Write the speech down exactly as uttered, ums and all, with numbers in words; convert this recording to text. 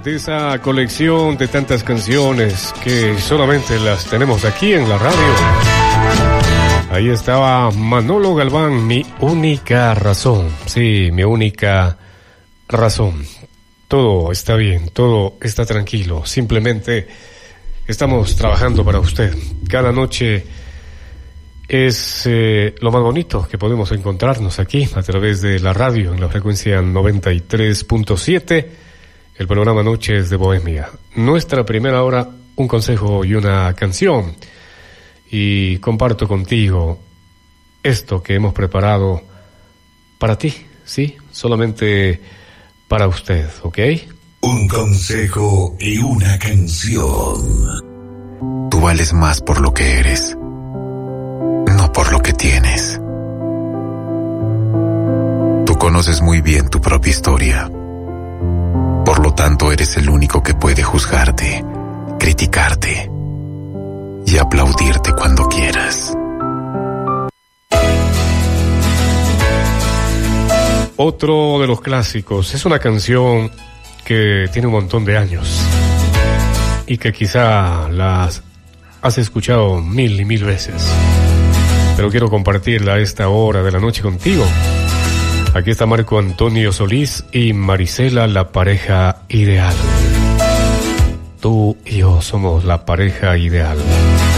de esa colección de tantas canciones que solamente las tenemos aquí en la radio. Ahí estaba Manolo Galván, Mi Única Razón. Sí, mi única razón. Todo está bien, todo está tranquilo. Simplemente estamos trabajando para usted. Cada noche es eh, lo más bonito que podemos encontrarnos aquí a través de la radio en la frecuencia noventa y tres punto siete, el programa Noches de Bohemia. Nuestra primera hora, un consejo y una canción. Y comparto contigo esto que hemos preparado para ti, ¿sí? Solamente para usted, ¿ok? Un consejo y una canción. Tú vales más por lo que eres, no por lo que tienes. Tú conoces muy bien tu propia historia. Por lo tanto, eres el único que puede juzgarte, criticarte y aplaudirte cuando quieras. Otro de los clásicos. Es una canción que tiene un montón de años y que quizá las has escuchado mil y mil veces, pero quiero compartirla a esta hora de la noche contigo. Aquí está Marco Antonio Solís y Marisela, la pareja ideal. Tú y yo somos la pareja ideal.